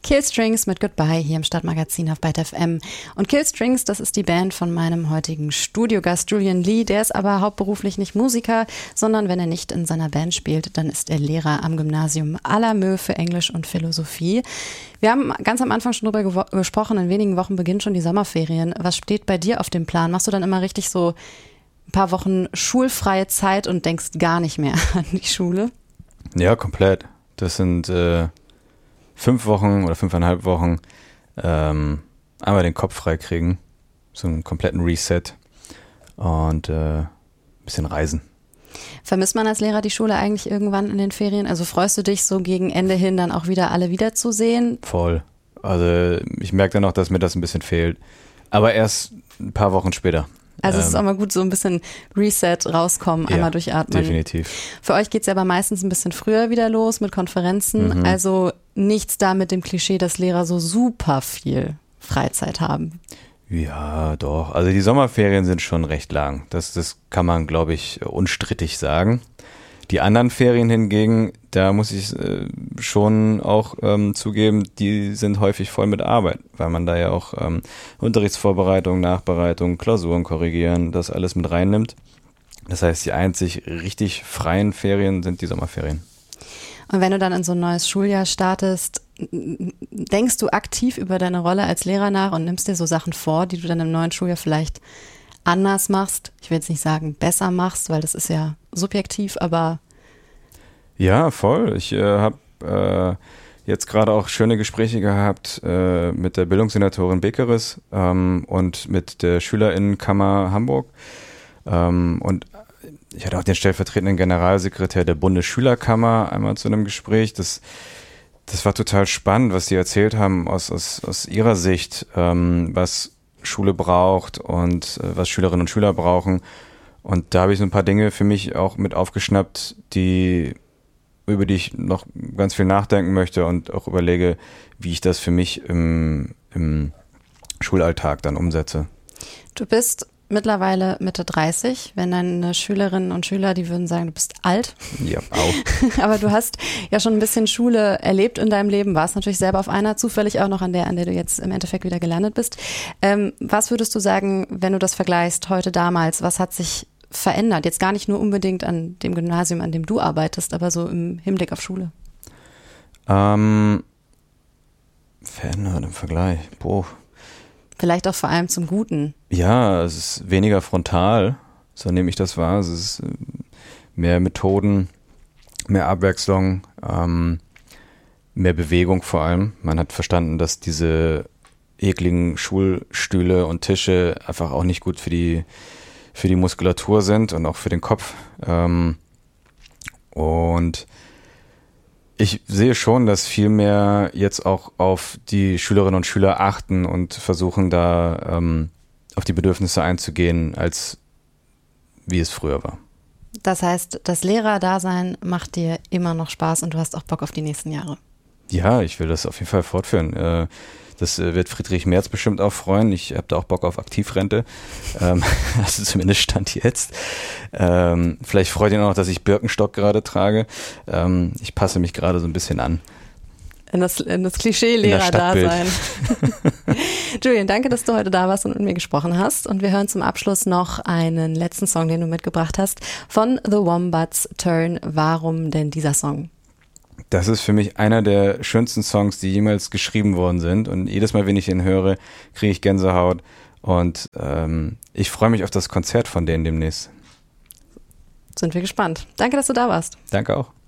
Killstrings mit Goodbye hier im Stadtmagazin auf Byte FM. Und Killstrings, das ist die Band von meinem heutigen Studiogast Julian Lee. Der ist aber hauptberuflich nicht Musiker, sondern wenn er nicht in seiner Band spielt, dann ist er Lehrer am Gymnasium à la Meux für Englisch und Philosophie. Wir haben ganz am Anfang schon drüber gesprochen, in wenigen Wochen beginnen schon die Sommerferien. Was steht bei dir auf dem Plan? Machst du dann immer richtig so ein paar Wochen schulfreie Zeit und denkst gar nicht mehr an die Schule? Ja, komplett. Das sind 5 Wochen oder 5,5 Wochen einmal den Kopf frei kriegen, so einen kompletten Reset und ein bisschen reisen. Vermisst man als Lehrer die Schule eigentlich irgendwann in den Ferien? Also freust du dich so gegen Ende hin dann auch wieder alle wiederzusehen? Voll. Also ich merke dann auch, dass mir das ein bisschen fehlt. Aber erst ein paar Wochen später. Also es ist auch mal gut, so ein bisschen Reset rauskommen, einmal durchatmen. Definitiv. Für euch geht es ja aber meistens ein bisschen früher wieder los mit Konferenzen. Also nichts da mit dem Klischee, dass Lehrer so super viel Freizeit haben. Ja, doch. Also die Sommerferien sind schon recht lang. Das kann man, glaube ich, unstrittig sagen. Die anderen Ferien hingegen, da muss ich schon auch zugeben, die sind häufig voll mit Arbeit, weil man da ja auch Unterrichtsvorbereitung, Nachbereitung, Klausuren korrigieren, das alles mit reinnimmt. Das heißt, die einzig richtig freien Ferien sind die Sommerferien. Und wenn du dann in so ein neues Schuljahr startest, denkst du aktiv über deine Rolle als Lehrer nach und nimmst dir so Sachen vor, die du dann im neuen Schuljahr vielleicht anders machst? Ich will jetzt nicht sagen besser machst, weil das ist ja subjektiv, aber... Ja, voll. Ich habe jetzt gerade auch schöne Gespräche gehabt mit der Bildungssenatorin Bekeres und mit der SchülerInnenkammer Hamburg. Und ich hatte auch den stellvertretenden Generalsekretär der Bundesschülerkammer einmal zu einem Gespräch. Das war total spannend, was die erzählt haben aus ihrer Sicht, was Schule braucht und was Schülerinnen und Schüler brauchen. Und da habe ich so ein paar Dinge für mich auch mit aufgeschnappt, über die ich noch ganz viel nachdenken möchte und auch überlege, wie ich das für mich im Schulalltag dann umsetze. Du bist mittlerweile Mitte 30. Wenn deine Schülerinnen und Schüler, die würden sagen, du bist alt. Ja, auch. Aber du hast ja schon ein bisschen Schule erlebt in deinem Leben, warst natürlich selber auf einer, zufällig auch noch an der du jetzt im Endeffekt wieder gelandet bist. Was würdest du sagen, wenn du das vergleichst, heute, damals, was hat sich verändert? Jetzt gar nicht nur unbedingt an dem Gymnasium, an dem du arbeitest, aber so im Hinblick auf Schule. Verändert im Vergleich. Boah. Vielleicht auch vor allem zum Guten. Ja, es ist weniger frontal, so nehme ich das wahr. Es ist mehr Methoden, mehr Abwechslung, mehr Bewegung vor allem. Man hat verstanden, dass diese ekligen Schulstühle und Tische einfach auch nicht gut für die Muskulatur sind und auch für den Kopf. Und ich sehe schon, dass viel mehr jetzt auch auf die Schülerinnen und Schüler achten und versuchen da auf die Bedürfnisse einzugehen, als wie es früher war. Das heißt, das Lehrerdasein macht dir immer noch Spaß und du hast auch Bock auf die nächsten Jahre. Ja, ich will das auf jeden Fall fortführen. Das wird Friedrich Merz bestimmt auch freuen. Ich habe da auch Bock auf Aktivrente. Also zumindest Stand jetzt. Vielleicht freut ihn auch, dass ich Birkenstock gerade trage. Ich passe mich gerade so ein bisschen an. In das Klischee-Lehrer-Dasein. Julian, danke, dass du heute da warst und mit mir gesprochen hast. Und wir hören zum Abschluss noch einen letzten Song, den du mitgebracht hast, von The Wombats, Turn. Warum denn dieser Song? Das ist für mich einer der schönsten Songs, die jemals geschrieben worden sind. Und jedes Mal, wenn ich ihn höre, kriege ich Gänsehaut. Und ich freue mich auf das Konzert von denen demnächst. Sind wir gespannt. Danke, dass du da warst. Danke auch.